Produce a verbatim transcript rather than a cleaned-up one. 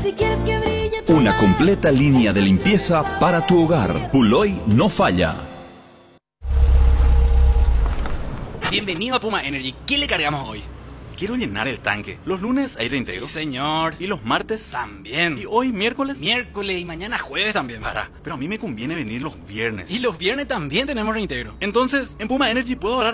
Si quieres que brille tu Una completa línea de limpieza para tu hogar. Puloy no falla. Bienvenido a Puma Energy. ¿Qué le cargamos hoy? Quiero llenar el tanque. Los lunes hay reintegro. Sí, señor. Y los martes También. Y hoy miércoles. Miércoles y mañana jueves también. Para, pero a mí me conviene venir los viernes. Y los viernes también tenemos reintegro. Entonces, en Puma Energy puedo ahorrar